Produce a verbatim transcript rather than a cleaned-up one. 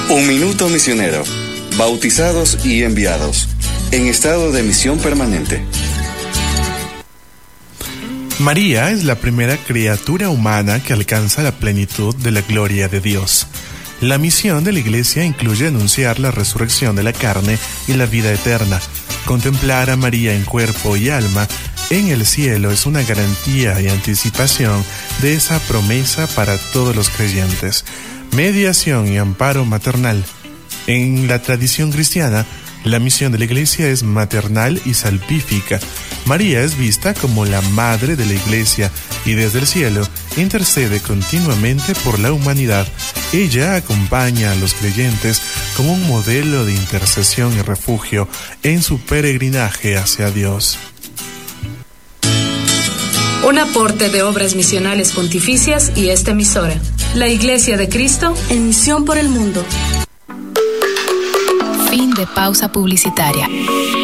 Un minuto misionero. Bautizados y enviados. En estado de misión permanente. María es la primera criatura humana que alcanza la plenitud de la gloria de Dios. La misión de la Iglesia incluye anunciar la resurrección de la carne y la vida eterna. Contemplar a María en cuerpo y alma en el cielo es una garantía y anticipación de esa promesa para todos los creyentes. Mediación y amparo maternal. En la tradición cristiana, la misión de la Iglesia es maternal y salvífica. María es vista como la madre de la Iglesia y desde el cielo intercede continuamente por la humanidad. Ella acompaña a los creyentes como un modelo de intercesión y refugio en su peregrinaje hacia Dios. Un aporte de Obras Misionales Pontificias y esta emisora. La Iglesia de Cristo en misión por el mundo. Fin de pausa publicitaria.